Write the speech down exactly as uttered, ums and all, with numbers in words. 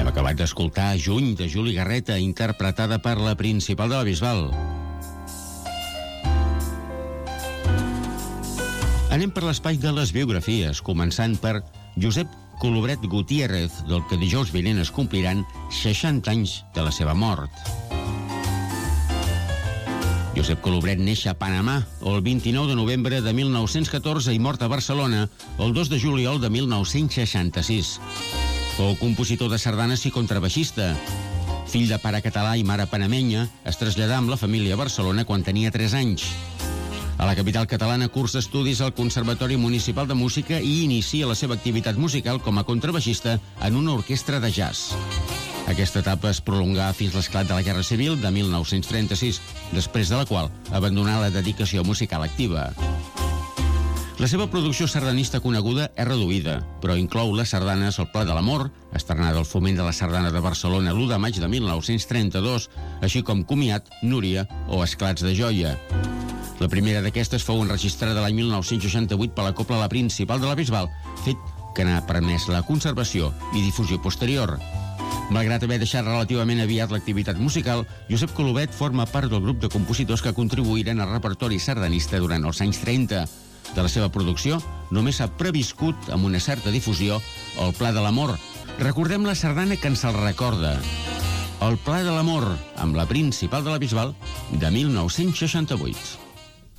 Hem acabat d'escoltar Juny, de Juli Garreta, interpretada per la Principal de la Bisbal. Anem per l'espai de les biografies, començant per Josep Colobret Gutiérrez, del que dijous vinent es compliran seixanta anys de la seva mort. Josep Colobret neix a Panamà el vint-i-nou de novembre de mil nou-cents catorze i mort a Barcelona el dos de juliol de mil nou-cents seixanta-sis. Fou compositor de sardanes i contrabaixista. Fill de pare català i mare panamenya, es traslladà amb la família a Barcelona quan tenia tres anys. A la capital catalana cursa estudis al Conservatori Municipal de Música i inicia la seva activitat musical com a contrabaixista en una orquestra de jazz. Aquesta etapa es prolongà fins l'esclat de la Guerra Civil de mil nou-cents trenta-sis, després de la qual abandonà la dedicació musical activa. La seva producció sardanista coneguda és reduïda, però inclou les sardanes El Pla de l'Amor, estrenada al Foment de la Sardana de Barcelona l'u de maig de mil nou-cents trenta-dos, així com Comiat, Núria o Esclats de Joia. La primera d'aquestes fou enregistrada l'any mil nou-cents seixanta-vuit per la Cobla La Principal de la Bisbal, fet que n'ha permès la conservació i difusió posterior. Malgrat haver deixat relativament aviat l'activitat musical, Josep Colobret forma part del grup de compositors que contribuïren al repertori sardanista durant els anys trenta. De la seva producció, només s'ha previscut amb una certa difusió El Pla de l'Amor. Recordem la sardana que ens el recorda. El Pla de l'Amor, amb la Principal de la Bisbal, de mil nou-cents seixanta-vuit.